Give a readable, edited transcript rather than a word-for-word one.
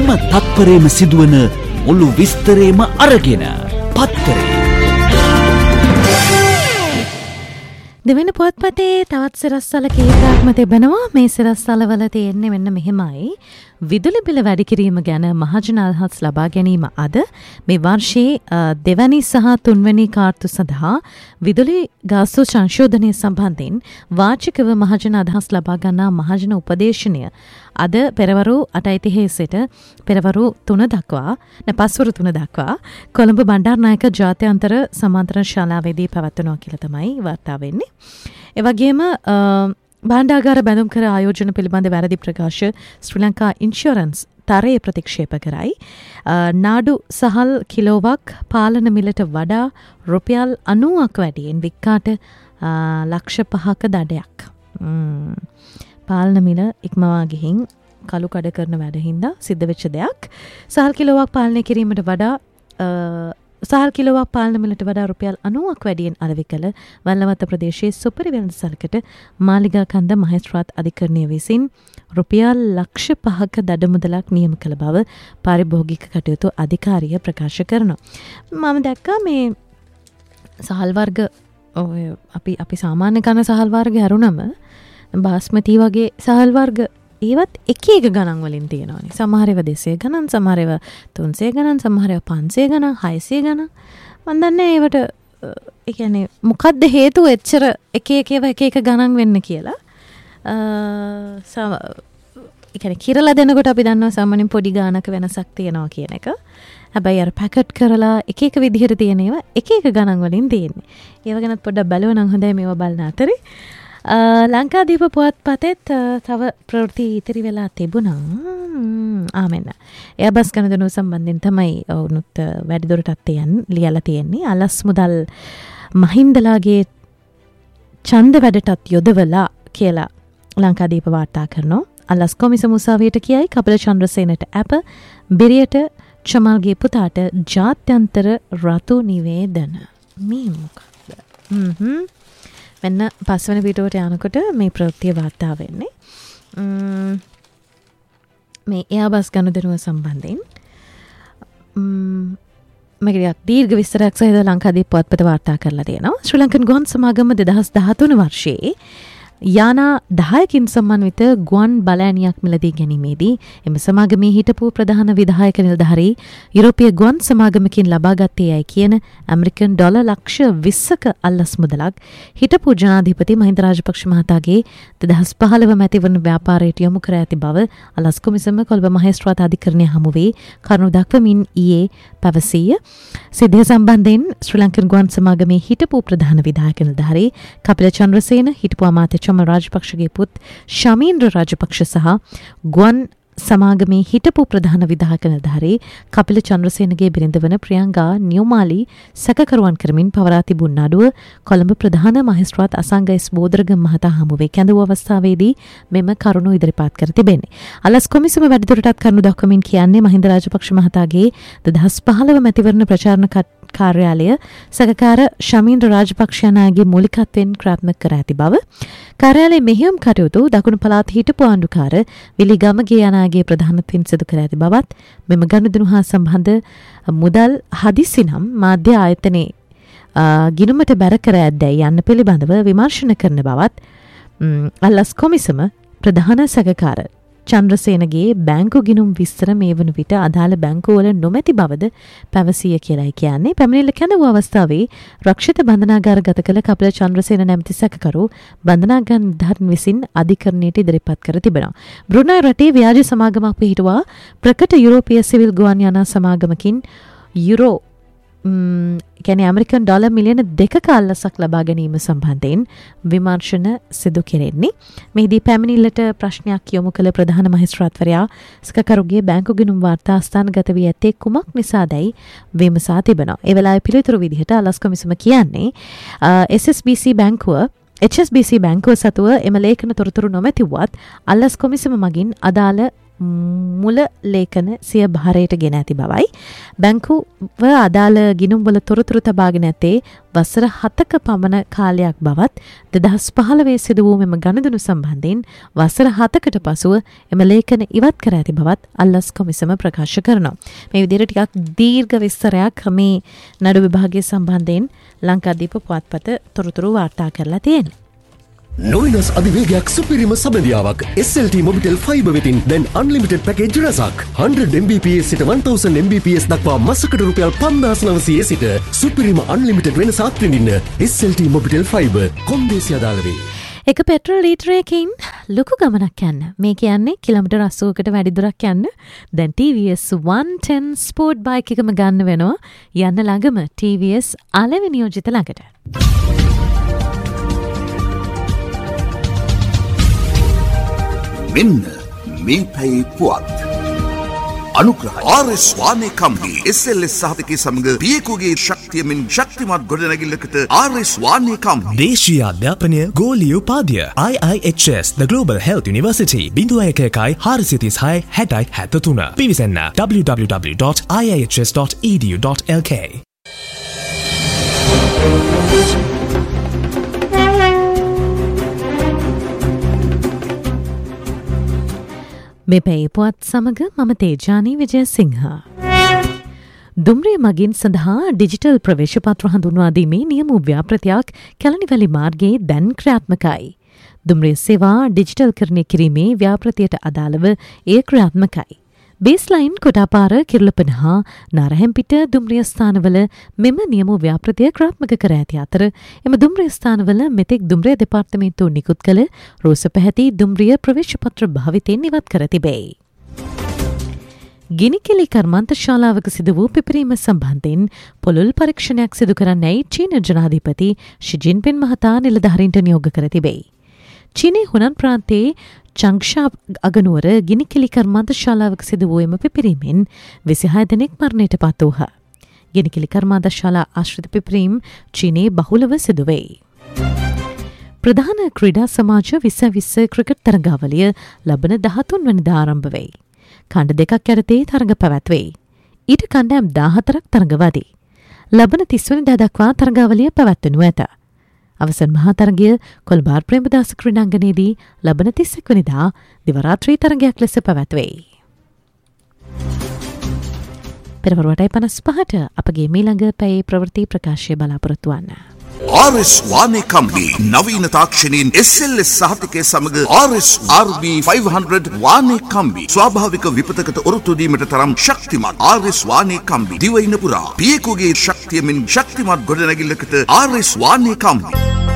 හැම තත්පරේම සිදුවන මුළු විස්තරේම අරගෙන පත්තරේ. දෙවෙනි පුවත්පතේ තවත් සිරස්තල කීපයක්ම තිබෙනවා. මේ සිරස්තලවල තියෙන්නේ මෙන්න මෙහෙමයි. විදුලි බිල වැඩි කිරීම ගැන මහජන අදහස් ලබා ගැනීම අද මේ වර්ෂයේ දෙවැනි සහ තුන්වැනි කාර්තු සඳහා විදුලි ගාස්තු සංශෝධනය සම්බන්ධයෙන් වාචිකව මහජන අදහස් ලබා ගන්නා මහජන උපදේශනය අද පෙරවරු 8:30 සිට පෙරවරු 3 දක්වා පස්වරු 3 දක්වා කොළඹ බණ්ඩාරනායක ජාත්‍යන්තර සමාන්තර ශාලාවේදී පවත්වනවා කියලා තමයි වාර්තා වෙන්නේ. ඒ වගේම භාණ්ඩාගාර බැඳුම් කර ආයෝජන පිළිබඳ වැරදි ප්‍රකාශ ශ්‍රී ලංකා ඉන්ෂුරන්ස් තරයේ ප්‍රතික්ෂේප කරයි. නාඩු සහල් කිලෝවක් පාලන මිලට වඩා රුපියල් 90ක් වැඩියෙන් වික්කාට ලක්ෂ 5ක දඩයක්. පාලන මිල ඉක්මවා ගිහින් කළු කඩ කරන වැඩ හින්දා සිද්ධ වෙච්ච දෙයක්. සහල් කිලෝවක් පාලනය කිරීමට වඩා සහල් කිලෝවක් පාලන මිලට වඩා රුපියල් 90ක් වැඩියෙන් අලෙවි කළ වල්ලවත්ත ප්‍රදේශයේ සුපිරි වෙළඳසැලකට මාලිගා කන්ද මහේස්ත්‍රාත් අධිකරණය විසින් රුපියල් ලක්ෂ 5ක දඩ මුදලක් නියම කළ බව පාරිභෝගික කටයුතු අධිකාරිය ප්‍රකාශ කරනවා. මම දැක්කා මේ සහල් වර්ග අපි සාමාන්‍ය කන සහල් වර්ග අරුණම බාස්මති වගේ සහල් වර්ග ඒවත් එක එක ගණන් වලින් තියෙනවානේ. සමහර ඒවා 200 ගණන්, සමහර ඒවා 300 ගණන්, සමහර ඒවා 500 ගණන්, 600 ගණන්. මම දන්නේ ඒවට ඒ කියන්නේ මොකද්ද හේතුව එච්චර එක එක ඒවා එක එක ගණන් වෙන්න කියලා. ඒ කියන්නේ කිරලා දෙනකොට අපි දන්නවා සාමාන්‍යයෙන් පොඩි ගානක වෙනසක් තියෙනවා කියන එක. හැබැයි අර පැකට් කරලා එක එක විදිහට තියෙන ඒවා එක එක ගණන් වලින් තියෙන්නේ. ඒව ගැනත් පොඩ්ඩක් බලුවා නම් හොඳයි මේවා බලන අතරේ. ලංකාදීප පුවත්පතෙත් තව ප්‍රවෘත්ති ඉතිරි වෙලා තිබුණා. ආමෙන්න. එයාබස් ගනුදෙනුව සම්බන්ධයෙන් තමයි වුණුත් වැඩිදුරටත් ලියලා තියෙන්නේ. අලස් මුදල් මහින්දලාගේ ඡන්ද වැඩටත් යොදවලා කියලා ලංකාදීප වාර්තා කරනවා. අලස් කොමිසම උසාවියට කියයි කපිල චන්ද්‍රසේනට අප බිරියට චමල්ගේ පුතාට ජාත්‍යන්තර රතු නිවේදන. මේ මොකක්ද? මෙන්න පස්වන පිටුවට යනකොට මේ ප්‍රවෘත්තිය වාර්තා වෙන්නේ. මේ එයාබස් ගනුදෙනුව සම්බන්ධයෙන් මේක දීර්ඝ විස්තරයක් සහිත ලංකාදීප පුවත්පත වාර්තා කරලා තියෙනවා. ශ්‍රී ලංකන් ගුවන් සමාගම 2013 වර්ෂයේ යානා 10කින් සම්මානිත ගුවන් බලෑනියක් මිලදී ගැනීමේදී එම සමාගමේ හිටපු ප්‍රධාන විධායක නිලධාරී යුරෝපීය ගුවන් සමාගමකින් ලබාගත්තේ යයි කියන ඇමරිකන් ඩොලර් ලක්ෂ 20ක අල්ලස් මුදලක් හිටපු ජනාධිපති මහින්ද රාජපක්ෂ මහතාගේ 2015 මැතිවරණ ව්‍යාපාරයට යොමු කර ඇති බව අලස් කොමිසම කොළඹ මහේස්ත්‍රාත් අධිකරණය හමුවේ කරුණු දක්වමින් ඊයේ පැවසීය. සිද්ධිය සම්බන්ධයෙන් ශ්‍රී ලංකන් ගුවන් සමාගමේ හිටපු ප්‍රධාන විධායක නිලධාරී කපිල චන්ද්‍රසේන හිටපු අමාත්‍ය චමල් රාජපක්ෂගේ පුත් ශමීන්ද්‍ර රාජපක්ෂ සහ ගුවන් සමාගමේ හිටපු ප්‍රධාන විධායක නිලධාරී කපිල චන්ද්‍රසේනගේ බිරිඳ වන ප්‍රියංගා නියෝමාලි සැකකරුවන් කරමින් පවරා තිබුණ නඩුව කොළඹ ප්‍රධාන මහේස්ත්‍රාත් අසංගයස් බෝධරගම මහතා හමුවේ කැඳවූ අවස්ථාවේදී මෙම කරුණු ඉදිරිපත් කර තිබෙන්නේ. අලස් කොමිසම වැඩිදුරටත් කරුණු දක්වමින් කියන්නේ මහින්ද රාජපක්ෂ මහතාගේ 2015 මැතිවරණ ප්‍රචාරණ කාර්යාලය සහකාර ශමීන්ද්‍ර රාජපක්ෂ යනාගේ මූලිකත්වයෙන් ක්‍රියාත්මක කර ඇති බව කාර්යාලයේ මෙහෙයුම් කටයුතු දකුණු පළාත හිටපු ආණ්ඩුකාර විලි ගමගේ යනාගේ ප්‍රධානත්වයෙන් සිදු කර ඇති බවත් මෙම ගනුදෙනු හා සම්බන්ධ මුදල් හදිසි නම් මාධ්‍ය ආයතනයේ ගිණුමට බැර කර ඇද්දැයි යන්න පිළිබඳව විමර්ශන කරන බවත් අල්ලස් කොමිසම ප්‍රධාන සහකාර චන්ද්‍රසේනගේ බැංකු ගිණුම් විස්තර මේ වන විට අදාළ බැංකුවල නොමැති බවද පැවසිය කියලායි කියන්නේ. පැමිණිල්ල කැඳවූ අවස්ථාවේ රක්ෂිත බන්ධනාගාර ගත කළ කපිල චන්ද්‍රසේන නැමැති සැකකරු බන්ධනාගාර නිලධාරීන් විසින් අධිකරණයට ඉදිරිපත් කර තිබෙනවා. බ්‍රුනයි රටේ ව්‍යාජ සමාගමක් පිහිටුවා ප්‍රකට යුරෝපීය සිවිල් ගුවන් යානා සමාගමකින් යුරෝ කියන්නේ ඇමරිකන් ඩොලර් මිලියන 2ක අල්ලසක් ලබා ගැනීම සම්බන්ධයෙන් විමර්ශන සිදු කෙරෙන්නේ. මෙහිදී පැමිණිල්ලට ප්‍රශ්නයක් යොමු කළ ප්‍රධාන මහේස්ත්‍රාත්වරයා සකකරුගේ බැංකු ගිණුම් වාර්තා ස්ථානගත වී ඇත්තේ කුමක් නිසාදයි විමසා තිබෙනවා. ඒ වෙලාවේ පිළිතුරු විදිහට අලස් කොමිසම කියන්නේ HSBC බැංකුව සතුව එම ලේඛන තොරතුරු නොමැතිවත් අල්ලස් කොමිසම මගින් අදාළ මුල ලේඛන සිය භාරයට ගෙන ඇති බවයි. බැංකුව අදාළ ගිණුම්වල තොරතුරු තබාගෙන ඇත්තේ වසර 7ක පමණ කාලයක් බවත් 2015 සිදු වූ මෙම ගණදනු සම්බන්ධයෙන් වසර 7කට පසුව එම ලේඛන ඉවත් කර ඇති බවත් අල්ලස් කොමිසම ප්‍රකාශ කරනවා. මේ විදිහට ටිකක් දීර්ඝ විස්තරයක් මේ නඩු විභාගය සම්බන්ධයෙන් ලංකාදීප පුවත්පත තොරතුරු වාර්තා කරලා තියෙනවා. නොවිනස් අධිවේගයක් සුපිරිම සබඳියාවක් SLT Mobitel Fiber වෙතින් දැන් unlimited package රසක් 100 Mbps සිට 1000 Mbps දක්වා මාසකට රුපියල් 5900 සිට සුපිරිම unlimited වෙනසක් විඳින්න SLT Mobitel Fiber කොන්දේසි අදාළ වේ. එක පෙට්‍රල් ලීටරයකින් ලොකු ගමනක් යන්න. මේ කියන්නේ කිලෝමීටර් 80කට වැඩි දුරක් යන්න දැන් TVS 110 ස්පෝර්ට් බයික් එකම ගන්න වෙනවා. යන්න ළඟම TVS අලෙවි නියෝජිත ළඟට. මෙන්න මේ පැයි පුවත් අනුග්‍රහය RS වානේ කම්පනි SLS සහතිකයේ සමග පියකුගේ ශක්තියමින් ශක්තිමත් ගොඩනැගිල්ලකට RS වානේ කම්පනි දේශීය අධ්‍යාපනය ගෝලීය උපාධිය IIHS The Global Health University 0116 60 73 පිවිසන්න www.iihs.edu.lk මේ පැයි පුවත් සමග මම තේජානී විජයසිංහ. දුම්රිය මගින් සඳහා ඩිජිටල් ප්‍රවේශපත්‍ර හඳුන්වා දීමේ නියම ව්‍යාපෘතියක් කැලණිවැලි මාර්ගයේ දැන් ක්‍රියාත්මකයි. දුම්රිය සේවා ඩිජිටල් කරණය කිරීමේ ව්‍යාපෘතියට අදාළව එය ක්‍රියාත්මකයි. බේස්ලයින් කොටාපාර කිරුළපන හා නාරහැම්පිට දුම්රිය ස්ථානවල මෙම නියම ව්‍යාපෘතිය ක්‍රියාත්මක කර ඇති අතර එම දුම්රිය ස්ථානවල මෙතෙක් දුම්රිය දෙපාර්තමේන්තුව නිකුත් කළ රෝස පැහැති දුම්රිය ප්‍රවේශපත්‍ර භාවිතයෙන් ඉවත් කර තිබේ. ගිනිකෙලි කර්මාන්තශාලාවක සිදු වූ පිපිරීම සම්බන්ධයෙන් පොළොල් පරීක්ෂණයක් සිදු කරන්නයි චීන ජනාධිපති ෂි ජින්පින් මහතා නිලධාරීන්ට නියෝග කර තිබේ. චීනයේ හුනන් ප්‍රාන්තයේ චංක්ෂා අගනුවර ගිනිකෙලි කර්මාන්තශාලාවක සිදු වූ එම පිපිරීමෙන් 26 දෙනෙක් මරණයට පත් වූහ. ගිනිකෙලි කර්මාන්තශාලා ආශ්‍රිත පිපිරීම් චීනයේ බහුලව සිදු වේ. ප්‍රධාන ක්‍රීඩා සමාජ 2020 ක්‍රිකට් තරගාවලිය ලබන 13 වෙනිදා ආරම්භ වෙයි. ඛණ්ඩ දෙකක් යටතේ තරග පැවැත්වේ. ඊට කණ්ඩායම් 14ක් තරගවදී. ලබන 30 වෙනිදා දක්වා තරගාවලිය පැවැත්වෙනු ඇත. අවසන් මහා තරගය කොළඹ ප්‍රේමදාස ක්‍රීඩාංගණයේදී ලබන 31 වෙනිදා දිවරාත්‍රී තරගයක් ලෙස පැවැත්වේ. පෙරවරුවටයි 55ට අපගේ මීළඟ පැයේ ප්‍රවෘත්ති ප්‍රකාශය බලාපොරොත්තු වන්න. RS වානේ කම්පනි නවීන තාක්ෂණයෙන් SLS සහතිකයේ සමග RS RB 500 වානේ කම්බි ස්වාභාවික විපතකට ඔරොත්තු දීමට තරම් ශක්තිමත් RS වානේ කම්බි දිවයින පුරා පියකුගේ ශක්තියමින් ශක්තිමත් ගොඩනැගිල්ලකට RS වානේ කම්බි